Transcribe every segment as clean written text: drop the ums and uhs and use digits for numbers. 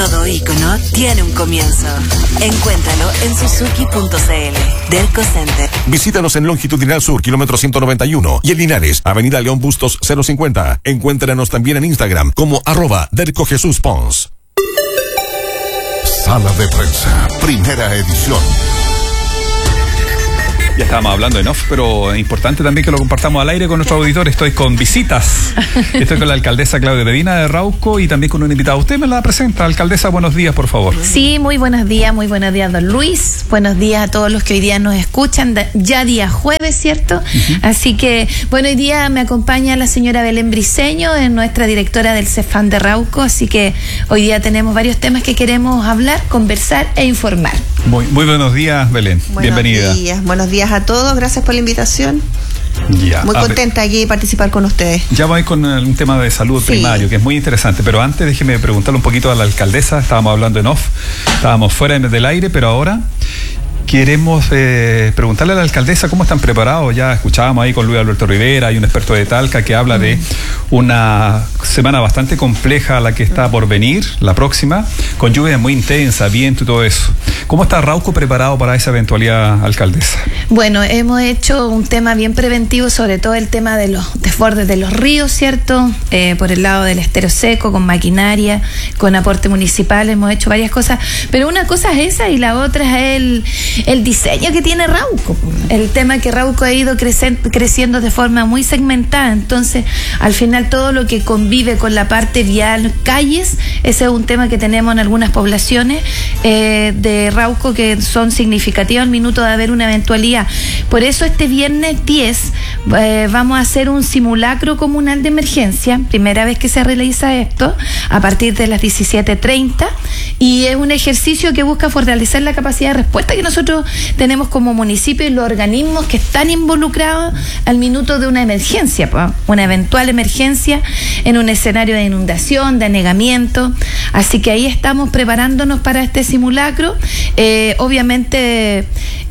Todo ícono tiene un comienzo. Encuéntralo en suzuki.cl. Derco Center. Visítanos en Longitudinal Sur, kilómetro 191, y en Linares, Avenida León Bustos 050. Encuéntranos también en Instagram como @DercoJesusPons. Sala de Prensa, primera edición. Ya estábamos hablando en off, pero es importante también que lo compartamos al aire con nuestro auditor. Estoy con visitas. Estoy con la alcaldesa Claudia Medina de Rauco y también con un invitado. Usted me la presenta, alcaldesa, buenos días, por favor. Sí, muy buenos días, don Luis. Buenos días a todos los que hoy día nos escuchan. Ya día jueves, ¿cierto? Así que, bueno, hoy día me acompaña la señora Belén Briceño, nuestra directora del CEFAM de Rauco. Así que hoy día tenemos varios temas que queremos hablar, conversar e informar. Muy buenos días, Belén. Bienvenida. Buenos días a todos, gracias por la invitación. Ya, muy contenta aquí de participar con ustedes. Ya voy con un tema de salud primario, que es muy interesante, pero antes déjeme preguntarle un poquito a la alcaldesa. Estábamos hablando en off, estábamos fuera del aire, pero ahora queremos preguntarle a la alcaldesa cómo están preparados. Ya escuchábamos ahí con Luis Alberto Rivera, hay un experto de Talca que habla de una semana bastante compleja la que está por venir, la próxima, con lluvia muy intensa, viento y todo eso. ¿Cómo está Rauco preparado para esa eventualidad, alcaldesa? Bueno, hemos hecho un tema bien preventivo, sobre todo el tema de los desbordes de los ríos, ¿cierto? Por el lado del estero seco, con maquinaria, con aporte municipal, hemos hecho varias cosas, pero una cosa es esa y la otra es el diseño que tiene Rauco. El tema que Rauco ha ido creciendo de forma muy segmentada, entonces al final todo lo que convive con la parte vial, calles, ese es un tema que tenemos en algunas poblaciones de Rauco que son significativas al minuto de haber una eventualidad. Por eso este viernes 10 vamos a hacer un simulacro comunal de emergencia, primera vez que se realiza esto, a partir de las 17:30, y es un ejercicio que busca fortalecer la capacidad de respuesta que nosotros tenemos como municipio y los organismos que están involucrados al minuto de una emergencia, una eventual emergencia en un escenario de inundación, de anegamiento. Así que ahí estamos preparándonos para este simulacro. Obviamente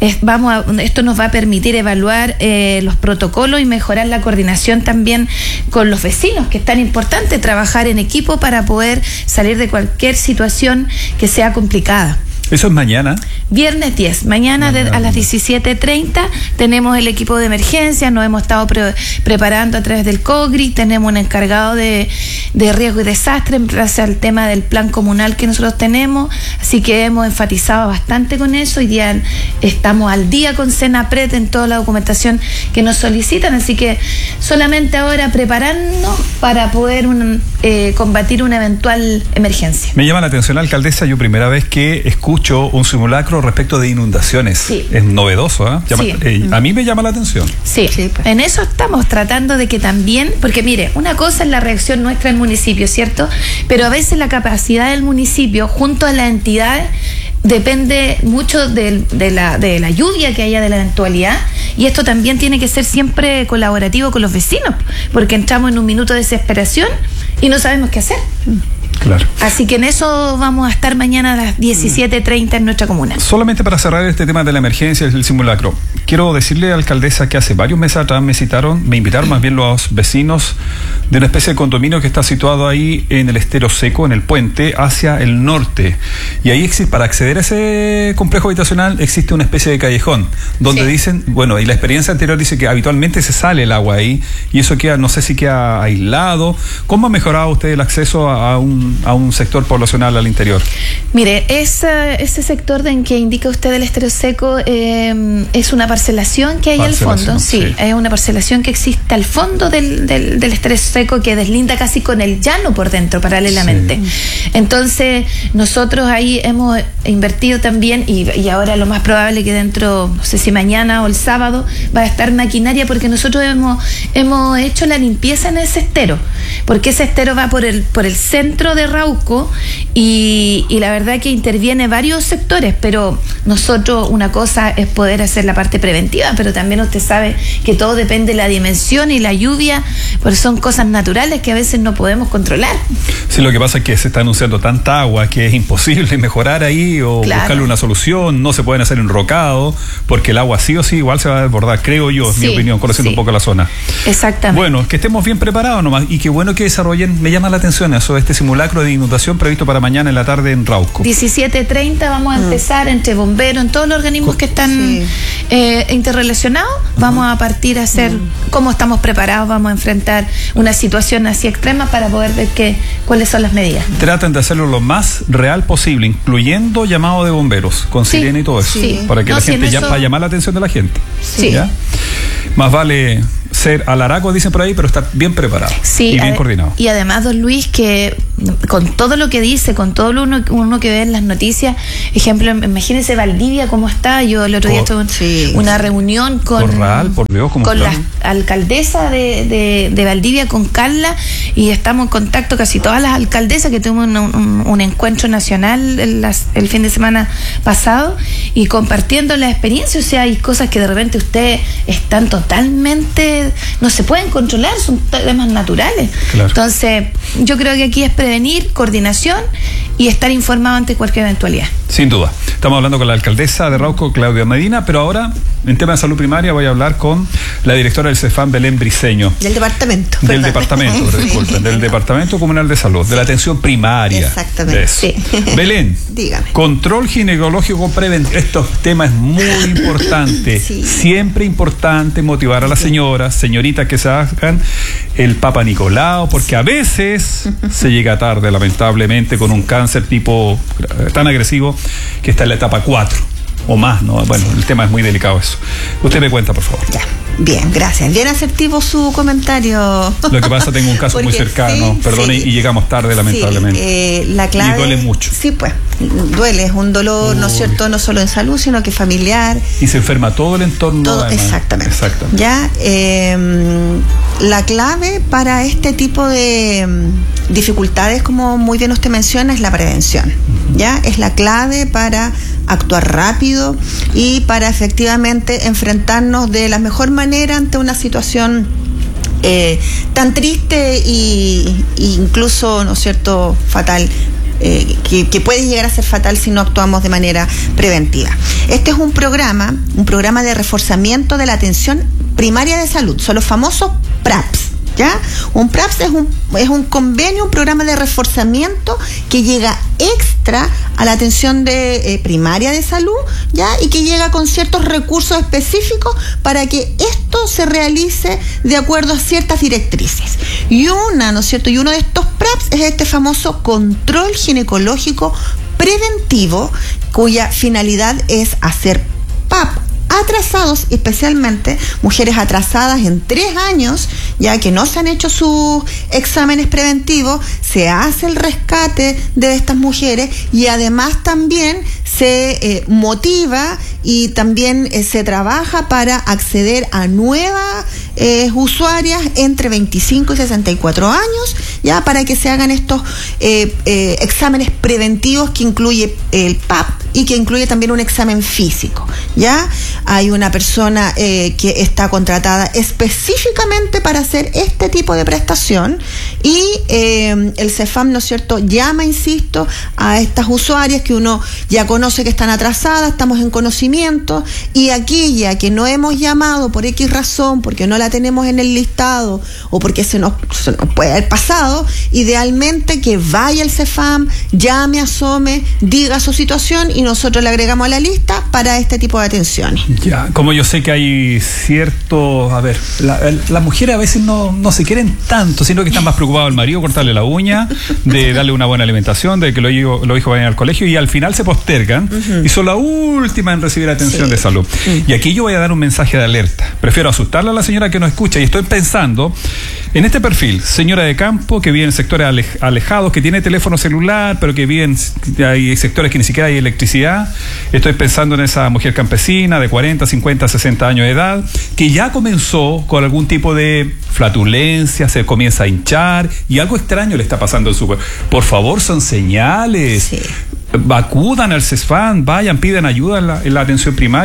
esto nos va a permitir evaluar los protocolos y mejorar la coordinación también con los vecinos, que es tan importante trabajar en equipo para poder salir de cualquier situación que sea complicada. ¿Eso es mañana? Viernes 10. Mañana a las 17:30 tenemos el equipo de emergencia, nos hemos estado preparando a través del COGRI, tenemos un encargado de riesgo y desastre en base al tema del plan comunal que nosotros tenemos, así que hemos enfatizado bastante con eso. Hoy día estamos al día con Senapred en toda la documentación que nos solicitan, así que solamente ahora prepararnos para poder combatir una eventual emergencia. Me llama la atención, alcaldesa, yo primera vez que escucho un simulacro respecto de inundaciones. Sí. Es novedoso, ¿eh? Sí. A mí me llama la atención. Sí, pues. En eso estamos tratando de que también, porque mire, una cosa es la reacción nuestra del municipio, ¿cierto? Pero a veces la capacidad del municipio junto a las entidades depende mucho de la lluvia que haya, de la eventualidad, y esto también tiene que ser siempre colaborativo con los vecinos, porque entramos en un minuto de desesperación y no sabemos qué hacer. Claro. Así que en eso vamos a estar mañana a las 17:30 en nuestra comuna. Solamente para cerrar este tema de la emergencia, el simulacro, quiero decirle, alcaldesa, que hace varios meses atrás me invitaron más bien los vecinos de una especie de condominio que está situado ahí en el estero seco, en el puente, hacia el norte. Y ahí para acceder a ese complejo habitacional existe una especie de callejón, donde dicen, bueno, y la experiencia anterior dice que habitualmente se sale el agua ahí, y eso queda, no sé si queda aislado. ¿Cómo ha mejorado usted el acceso a un sector poblacional al interior? Mire, ese sector en que indica usted del estero seco es una parcelación que hay al fondo. Sí, es una parcelación que existe al fondo del estero seco, que deslinda casi con el llano por dentro, paralelamente. Sí. Entonces, nosotros ahí hemos invertido también, y ahora lo más probable que dentro, no sé si mañana o el sábado, va a estar maquinaria, porque nosotros hemos hecho la limpieza en ese estero, porque ese estero va por el centro de Rauco, y la verdad que interviene varios sectores, pero nosotros, una cosa es poder hacer la parte preventiva, pero también usted sabe que todo depende de la dimensión y la lluvia, porque son cosas naturales que a veces no podemos controlar. Sí, lo que pasa es que se está anunciando tanta agua que es imposible mejorar ahí o buscarle una solución. No se pueden hacer enrocados porque el agua sí o sí igual se va a desbordar, creo yo, en mi opinión, conociendo un poco la zona. Exactamente. Bueno, que estemos bien preparados nomás, y qué bueno que desarrollen, me llama la atención eso, este simulacro simulacro de inundación previsto para mañana en la tarde en Rauco. 17:30 vamos a empezar entre bomberos, en todos los organismos que están interrelacionados. Vamos a partir a hacer cómo estamos preparados, vamos a enfrentar una situación así extrema para poder ver cuáles son las medidas. Traten de hacerlo lo más real posible, incluyendo llamado de bomberos, con sirena y todo eso, para que la gente para llamar la atención de la gente. Sí. ¿Ya? Más vale ser alaraco, dicen por ahí, pero estar bien preparado y bien coordinado. Y además, don Luis, que con todo lo que dice, con todo lo uno que ve en las noticias, ejemplo, imagínense Valdivia cómo está. Yo el otro día tuve una reunión con la alcaldesa de Valdivia, con Carla, y estamos en contacto casi todas las alcaldesas, que tuvimos un encuentro nacional el fin de semana pasado, y compartiendo la experiencia. O sea, hay cosas que de repente ustedes están totalmente, no se pueden controlar, son temas naturales. Claro. Entonces, yo creo que aquí es prevenir, coordinación y estar informado ante cualquier eventualidad. Sin duda. Estamos hablando con la alcaldesa de Rauco, Claudia Medina, pero ahora, en tema de salud primaria, voy a hablar con la directora del CEFAM, Belén Briceño. Del departamento. Del Departamento Comunal de Salud, de la atención primaria. Exactamente. Sí. Belén, dígame. Control ginecológico preventivo. Estos temas es muy importante. Siempre importante motivar a las señoritas que se hagan el Papa Nicolau, porque a veces se llega tarde, lamentablemente, con un cáncer tipo tan agresivo que está en la etapa 4 o más, ¿no? Bueno, el tema es muy delicado eso. Usted me cuenta, por favor. Ya. Bien, gracias. Bien asertivo su comentario. Lo que pasa, tengo un caso muy cercano, y llegamos tarde, lamentablemente. La clave, y duele mucho. Sí, pues, duele, es un dolor, ¿no es cierto?, no solo en salud, sino que familiar. Y se enferma todo el entorno. Todo, exactamente. Ya, la clave para este tipo de dificultades, como muy bien usted menciona, es la prevención. Ya, es la clave para actuar rápido y para efectivamente enfrentarnos de la mejor manera ante una situación tan triste e incluso, ¿no es cierto?, fatal, que puede llegar a ser fatal si no actuamos de manera preventiva. Este es un programa de reforzamiento de la atención primaria de salud, son los famosos PRAPS. ¿Ya? Un PRAPS es un convenio, un programa de reforzamiento que llega extra a la atención primaria de salud, ¿ya? Y que llega con ciertos recursos específicos para que esto se realice de acuerdo a ciertas directrices. Y ¿no es cierto? Y uno de estos PRAPS es este famoso control ginecológico preventivo, cuya finalidad es hacer PAP atrasados, especialmente mujeres atrasadas en 3 años, ya que no se han hecho sus exámenes preventivos, se hace el rescate de estas mujeres y además también se motiva y también se trabaja para acceder a nuevas usuarias entre 25 y 64 años, ya, para que se hagan estos exámenes preventivos que incluye el PAP y que incluye también un examen físico, ya. Hay una persona que está contratada específicamente para hacer este tipo de prestación y el CEFAM, ¿no es cierto?, llama, insisto, a estas usuarias que uno ya conoce que están atrasadas, estamos en conocimiento, y aquella que no hemos llamado por X razón, porque no la tenemos en el listado o porque se nos puede haber pasado, idealmente que vaya al CEFAM, llame, asome, diga su situación y nosotros le agregamos a la lista para este tipo de atenciones. Ya, como yo sé que hay cierto, las mujeres a veces no se quieren tanto, sino que están más preocupados del marido, cortarle la uña, de darle una buena alimentación, de que los hijos vayan al colegio, y al final se postergan y son la última en recibir atención de salud. Y aquí yo voy a dar un mensaje de alerta. Prefiero asustarle a la señora que nos escucha, y estoy pensando en este perfil, señora de campo que vive en sectores alejados, que tiene teléfono celular, pero que vive hay sectores que ni siquiera hay electricidad. Estoy pensando en esa mujer campesina de 40, 50, 60 años de edad, que ya comenzó con algún tipo de flatulencia, se comienza a hinchar y algo extraño le está pasando en su cuerpo. Por favor, son señales. Acudan al CEFAM, vayan, pidan ayuda en la atención primaria.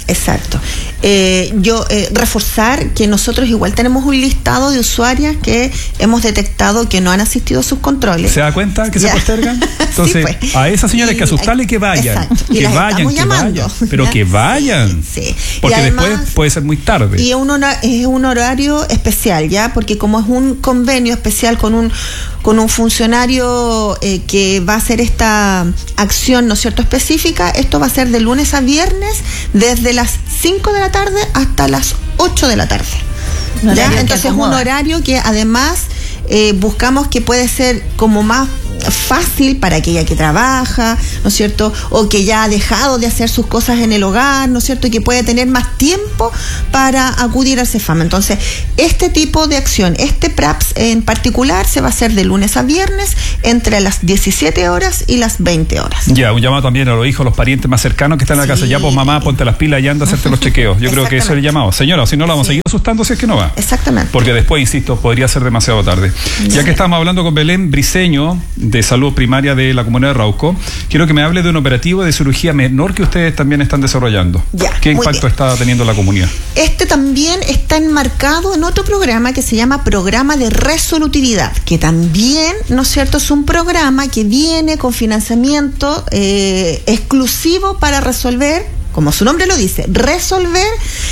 Exacto. Yo reforzar que nosotros igual tenemos un listado de usuarias que hemos detectado que no han asistido a sus controles. ¿Se da cuenta que se postergan? Entonces, sí, pues. A esas señoras hay que asustarle que vayan. Exacto. Que vayan. Pero ¿ya? Que vayan. Sí. Porque además, después puede ser muy tarde. Y es un horario especial, ¿ya? Porque como es un convenio especial con un funcionario que va a hacer esta acción, ¿no es cierto?, específica, esto va a ser de lunes a viernes, desde las 5 de la tarde hasta las 8 de la tarde. ¿Ya? Entonces es un horario que además buscamos que puede ser como más fácil para aquella que trabaja, ¿no es cierto?, o que ya ha dejado de hacer sus cosas en el hogar, ¿no es cierto?, y que puede tener más tiempo para acudir al CEFAM. Entonces, este tipo de acción, este PRAPS en particular, se va a hacer de lunes a viernes entre las 17 horas y las 20 horas. Ya, un llamado también a los hijos, los parientes más cercanos que están en la casa. Ya, pues mamá, ponte las pilas y anda a hacerte los chequeos. Yo creo que eso es el llamado. Señora, si no la vamos a seguir asustando si es que no va. Exactamente. Porque después, insisto, podría ser demasiado tarde. Ya que estamos hablando con Belén Briceño, de Salud Primaria de la Comuna de Rauco, quiero que me hable de un operativo de cirugía menor que ustedes también están desarrollando. ¿Qué impacto está teniendo la comunidad? Este también está enmarcado en otro programa que se llama Programa de Resolutividad, que también, ¿no es cierto?, es un programa que viene con financiamiento exclusivo para resolver, como su nombre lo dice, resolver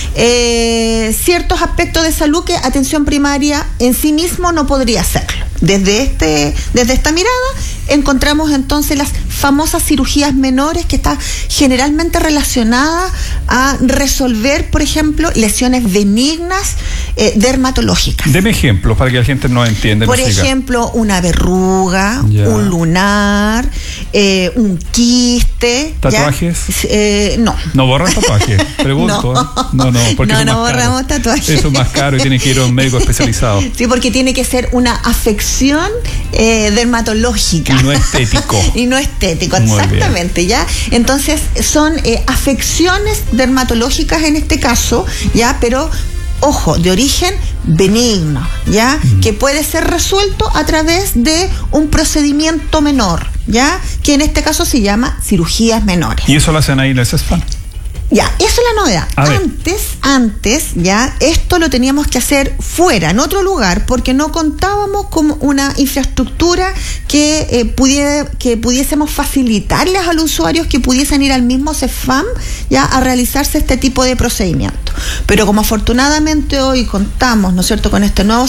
ciertos aspectos de salud que atención primaria en sí mismo no podría hacerlo. Desde esta mirada encontramos entonces las famosas cirugías menores, que está generalmente relacionada a resolver, por ejemplo, lesiones benignas dermatológicas. Deme ejemplos para que la gente no entienda. Por ejemplo, una verruga, un lunar, un quiste. ¿Tatuajes? No. ¿No borran tatuajes? Pregunto. No, porque no borramos tatuajes. Eso es más caro y tiene que ir a un médico especializado. Sí, porque tiene que ser una afección dermatológica. Y no estético. Exactamente, ¿ya? Entonces, son afecciones dermatológicas en este caso, ¿ya? Pero ojo, de origen benigno, ¿ya? Que puede ser resuelto a través de un procedimiento menor, ¿ya? Que en este caso se llama cirugías menores. ¿Y eso lo hacen ahí en el CESFAM? Ya, eso es la novedad. Antes, ya, esto lo teníamos que hacer fuera, en otro lugar, porque no contábamos con una infraestructura que pudiésemos facilitarles a los usuarios que pudiesen ir al mismo CEFAM, ya, a realizarse este tipo de procedimiento. Pero como afortunadamente hoy contamos, ¿no es cierto?, con este nuevo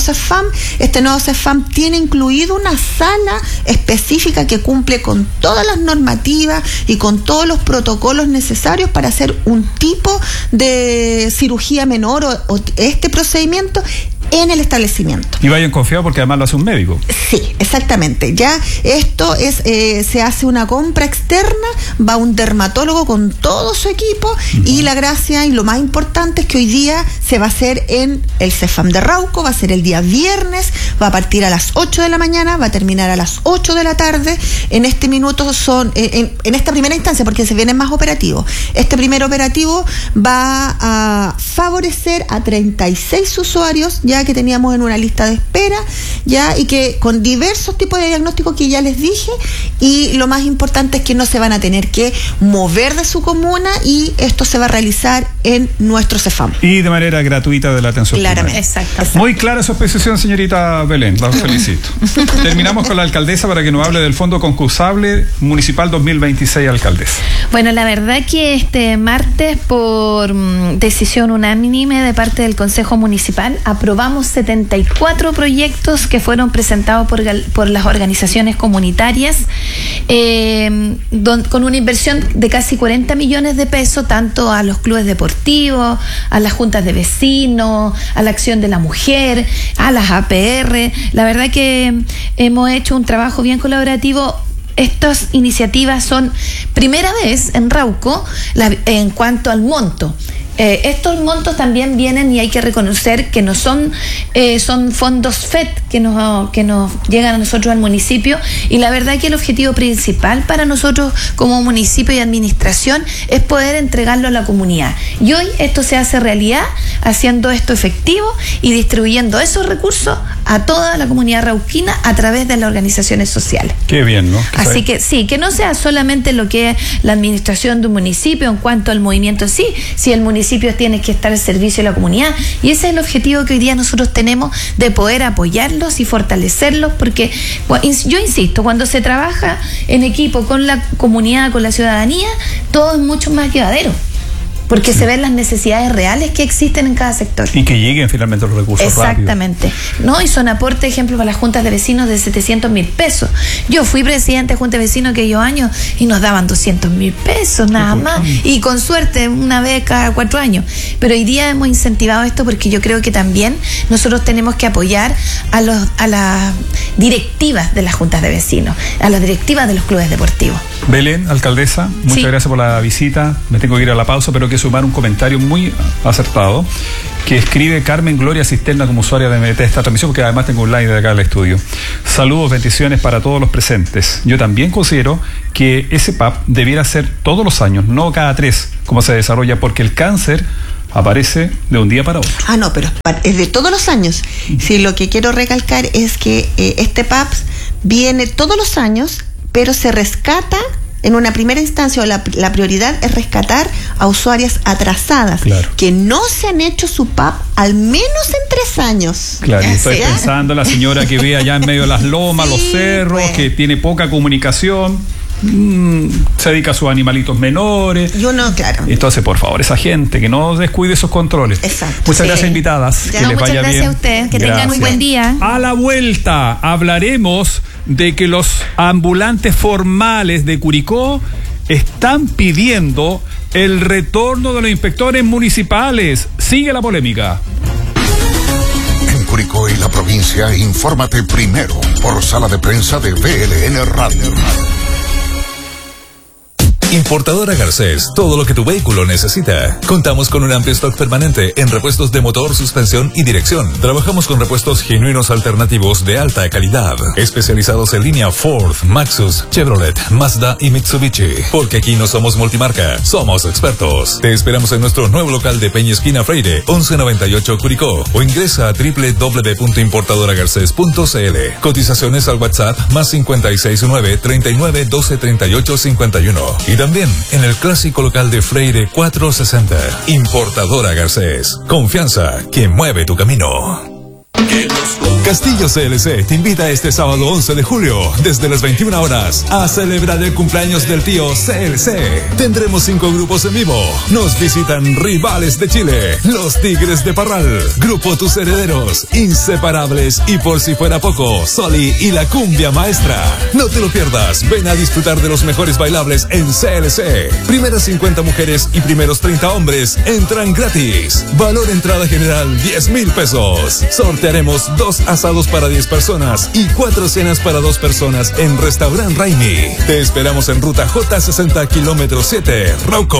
CEFAM tiene incluido una sala específica que cumple con todas las normativas y con todos los protocolos necesarios para hacer un tipo de cirugía menor o este procedimiento en el establecimiento. Y vayan confiados porque además lo hace un médico. Sí, exactamente. Ya esto es se hace una compra externa, va un dermatólogo con todo su equipo y la gracia y lo más importante es que hoy día se va a hacer en el CEFAM de Rauco, va a ser el día viernes, va a partir a las 8 de la mañana, va a terminar a las 8 de la tarde. En este minuto son, en esta primera instancia, porque se viene más operativo, este primer operativo va a favorecer a 36 usuarios, ya que teníamos en una lista de espera, ya, y que con diversos tipos de diagnósticos que ya les dije, y lo más importante es que no se van a tener que mover de su comuna y esto se va a realizar en nuestro CEFAM. Y de manera gratuita de la atención claramente. Exacto. Muy clara su exposición, señorita Belén, la felicito. Terminamos con la alcaldesa para que nos hable del Fondo Concursable Municipal 2026, alcaldesa. Bueno, la verdad que este martes, por decisión unánime de parte del Consejo Municipal, aprobamos 74 proyectos que fueron presentados por las organizaciones comunitarias, con una inversión de casi 40 millones de pesos, tanto a los clubes deportivos, a las juntas de vecinos, a la acción de la mujer, a las APR. La verdad que hemos hecho un trabajo bien colaborativo. Estas iniciativas son primera vez en Rauco en cuanto al monto. estos montos también vienen, y hay que reconocer que no son fondos FED que nos llegan a nosotros al municipio, y la verdad que el objetivo principal para nosotros como municipio y administración es poder entregarlo a la comunidad. Y hoy esto se hace realidad, haciendo esto efectivo y distribuyendo esos recursos a toda la comunidad rauquina a través de las organizaciones sociales. Qué bien, ¿no? Así que sí, que no sea solamente lo que es la administración de un municipio en cuanto al movimiento, sí, si el municipio tiene que estar al servicio de la comunidad, y ese es el objetivo que hoy día nosotros tenemos, de poder apoyarlos y fortalecerlos, porque yo insisto, cuando se trabaja en equipo con la comunidad, con la ciudadanía, todo es mucho más llevadero, porque se ven las necesidades reales que existen en cada sector. Y que lleguen finalmente los recursos exactamente rápido. ¿No? Y son aportes, ejemplo, para las juntas de vecinos de 700.000 pesos. Yo fui presidente de junta de vecinos aquellos años y nos daban 200.000 pesos nada más, y con suerte una vez cada 4 años. Pero hoy día hemos incentivado esto porque yo creo que también nosotros tenemos que apoyar a las directivas de las juntas de vecinos, a las directivas de los clubes deportivos. Belén, alcaldesa, muchas gracias por la visita. Me tengo que ir a la pausa, pero que sumar un comentario muy acertado que escribe Carmen Gloria Cisterna como usuaria de esta transmisión, porque además tengo un live de acá del estudio. Saludos, bendiciones para todos los presentes. Yo también considero que ese PAP debiera ser todos los años, no cada 3, como se desarrolla, porque el cáncer aparece de un día para otro. No, pero es de todos los años. Sí, lo que quiero recalcar es que este PAP viene todos los años, pero se rescata. En una primera instancia, la prioridad es rescatar a usuarias atrasadas, que no se han hecho su PAP al menos en 3 años. Claro, y estoy pensando en la señora que ve allá en medio de las lomas, los cerros, que tiene poca comunicación, se dedica a sus animalitos menores. Entonces, por favor, esa gente que no descuide esos controles. Exacto. Muchas gracias, invitadas. Que les vaya bien. Muchas gracias a ustedes, que tengan un buen día. A la vuelta hablaremos de que los ambulantes formales de Curicó están pidiendo el retorno de los inspectores municipales. Sigue la polémica. En Curicó y la provincia, infórmate primero por Sala de Prensa de VLN Radio. Importadora Garcés, todo lo que tu vehículo necesita. Contamos con un amplio stock permanente en repuestos de motor, suspensión y dirección. Trabajamos con repuestos genuinos alternativos de alta calidad, especializados en línea Ford, Maxus, Chevrolet, Mazda y Mitsubishi. Porque aquí no somos multimarca, somos expertos. Te esperamos en nuestro nuevo local de Peña Esquina Freire, 1198 Curicó, o ingresa a www.importadoragarces.cl. Cotizaciones al WhatsApp más 569 39 12 38 51. Y también en el clásico local de Freire 460. Importadora Garcés. Confianza que mueve tu camino. Castillo CLC te invita este sábado 11 de julio, desde las 21 horas, a celebrar el cumpleaños del tío CLC. Tendremos 5 grupos en vivo. Nos visitan Rivales de Chile, Los Tigres de Parral, Grupo Tus Herederos, Inseparables y, por si fuera poco, Soli y la Cumbia Maestra. No te lo pierdas, ven a disfrutar de los mejores bailables en CLC. Primeras 50 mujeres y primeros 30 hombres entran gratis. Valor entrada general 10,000 pesos. Sortearemos 2 asados para 10 personas y 4 cenas para 2 personas en Restaurant Raimi. Te esperamos en ruta J60 kilómetro 7, Rauco.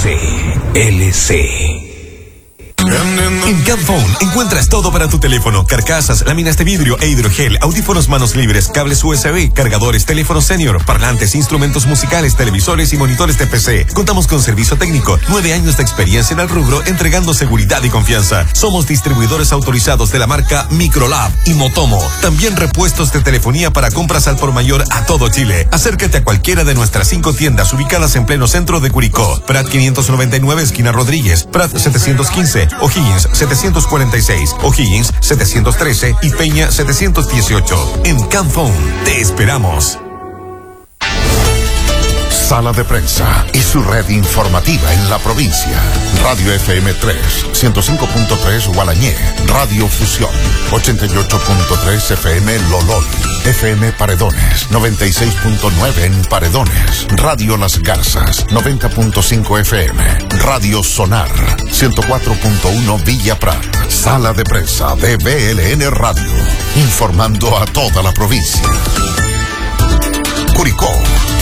CLC. En Camphone encuentras todo para tu teléfono: carcasas, láminas de vidrio e hidrogel, audífonos manos libres, cables USB, cargadores, teléfonos senior, parlantes, instrumentos musicales, televisores y monitores de PC. Contamos con servicio técnico, 9 años de experiencia en el rubro, entregando seguridad y confianza. Somos distribuidores autorizados de la marca Microlab y Motomo. También repuestos de telefonía para compras al por mayor a todo Chile. Acércate a cualquiera de nuestras 5 tiendas ubicadas en pleno centro de Curicó: Prat 599, esquina Rodríguez; Prat 715, O'Higgins 746, O'Higgins 713 y Peña 718. En Camphone te esperamos. Sala de Prensa y su red informativa en la provincia. Radio FM 3, 105.3 Gualañé, Radio Fusión, 88.3 FM Lolol, FM Paredones, 96.9 en Paredones, Radio Las Garzas, 90.5 FM, Radio Sonar, 104.1 Villa Prat. Sala de Prensa de VLN Radio, informando a toda la provincia. Curicó,